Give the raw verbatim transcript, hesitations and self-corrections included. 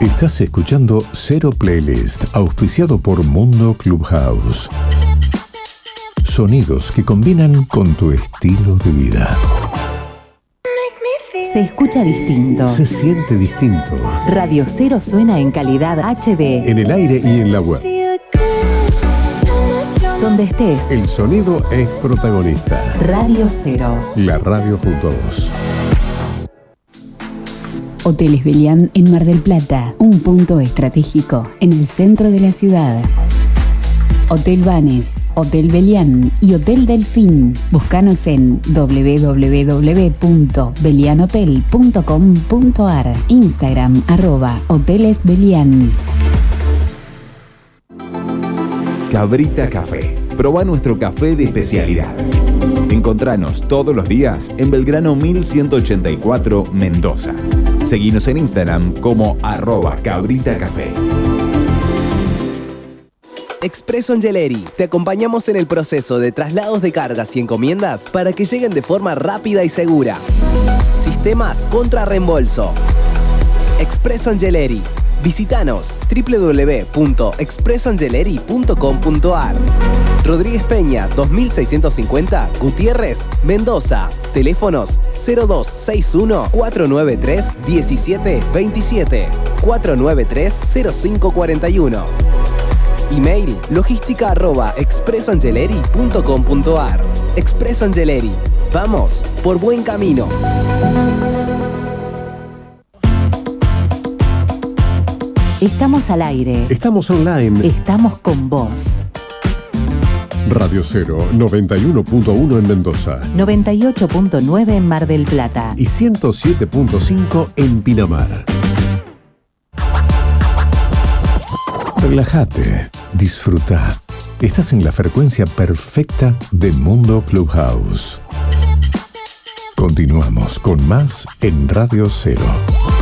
Estás escuchando Cero Playlist, auspiciado por Mundo Clubhouse. Sonidos que combinan con tu estilo de vida. Se escucha distinto. Se siente distinto. Radio Cero suena en calidad H D. En el aire y en la web. Donde estés. El sonido es protagonista. Radio Cero. La radio junto a vos. Hoteles Belián en Mar del Plata, un punto estratégico en el centro de la ciudad. Hotel Banes, Hotel Belián y Hotel Delfín. Búscanos en doble u doble u doble u punto belianhotel punto com punto a r. Instagram arroba Hoteles Belián. Cabrita Café. Probá nuestro café de especialidad. Encontranos todos los días en Belgrano mil ciento ochenta y cuatro, Mendoza. Seguinos en Instagram como arroba Cabrita Café. Expreso Angeleri. Te acompañamos en el proceso de traslados de cargas y encomiendas para que lleguen de forma rápida y segura. Sistemas contra reembolso. Expreso Angeleri. Visítanos doble u doble u doble u punto expreso angeleri punto com punto a r. Rodríguez Peña, dos mil seiscientos cincuenta, Gutiérrez, Mendoza. Teléfonos cero dos seis uno, cuatro nueve tres, uno siete dos siete, cuatro nueve tres, cero cinco cuatro uno. Email logística arroba expreso angeleri punto com punto a r. Expreso Angeleri. Vamos por buen camino. Estamos al aire. Estamos online. Estamos con vos. Radio Cero, noventa y uno punto uno en Mendoza. noventa y ocho punto nueve en Mar del Plata. Y ciento siete punto cinco en Pinamar. Relájate, disfruta. Estás en la frecuencia perfecta de Mundo Clubhouse. Continuamos con más en Radio Cero.